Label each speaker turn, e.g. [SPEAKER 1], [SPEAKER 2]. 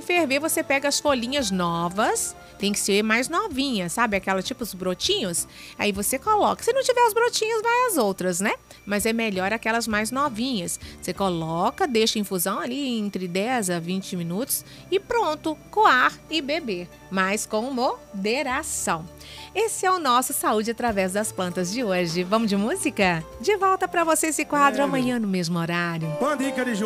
[SPEAKER 1] ferver, você pega as folhinhas novas, tem que ser mais novinha, sabe? Aquela tipo os brotinhos. Aí você coloca. Se não tiver os brotinhos, vai as outras, né? Mas é melhor aquelas mais novinhas. Você coloca, deixa em infusão ali entre 10 a 20 minutos e pronto, coar e beber. Mas com moderação. Esse é o nosso Saúde através das plantas de hoje. Vamos de música? De volta para você esse quadro amanhã no mesmo horário.